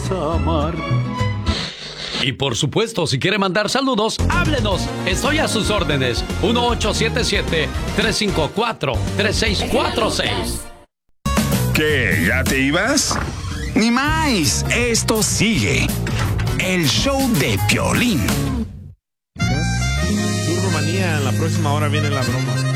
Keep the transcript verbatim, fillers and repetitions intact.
a amar. Y por supuesto, si quiere mandar saludos, háblenos. Estoy a sus órdenes. uno ocho siete siete, tres cinco cuatro, tres seis cuatro seis. ¿Qué? ¿Ya te ibas? Ni más. Esto sigue. El show de Piolín. Turbo Manía, en la próxima hora viene la broma.